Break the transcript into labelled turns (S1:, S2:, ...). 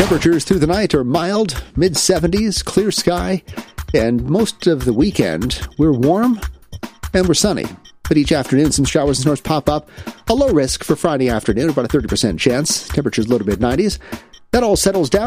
S1: Temperatures through the night are mild, mid-70s, clear sky, and most of the weekend we're warm and we're sunny. But each afternoon, some showers and snows pop up. A low risk for Friday afternoon, about a 30% chance. Temperatures low to mid-90s. That all settles down.